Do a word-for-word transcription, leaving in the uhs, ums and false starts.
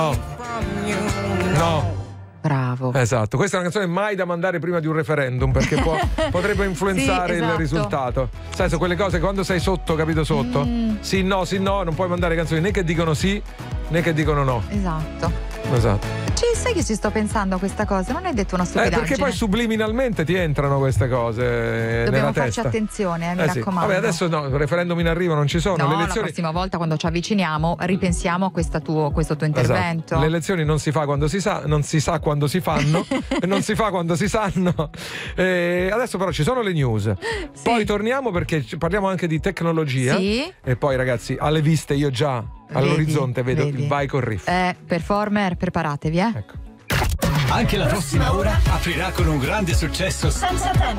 No. No. Bravo. Esatto, questa è una canzone mai da mandare prima di un referendum, perché può, potrebbe influenzare sì, esatto. il risultato. Sai, sono quelle cose quando sei sotto, capito, sotto? Mm. Sì, no, sì, no, non puoi mandare canzoni né che dicono sì né che dicono no. Esatto. Esatto. Cioè, sai che ci sto pensando a questa cosa? Non hai detto una Eh, stupidaggine. perché poi subliminalmente ti entrano queste cose eh, Dobbiamo nella farci testa. attenzione, eh, mi Eh sì. raccomando. Vabbè, adesso no, il referendum in arrivo non ci sono. No, le la elezioni... prossima volta quando ci avviciniamo ripensiamo a questa tuo, questo tuo intervento. Esatto. Le elezioni non si fa quando si sa, non si sa quando si fanno e non si fa quando si sanno. E adesso però ci sono le news. Sì. Poi torniamo perché parliamo anche di tecnologia. Sì. E poi ragazzi, alle viste io già all'orizzonte vedi, vedo vedi. il vai col riff. Eh, performer, preparatevi, eh. Ecco. Anche la prossima ora aprirà con un grande successo senza tempo.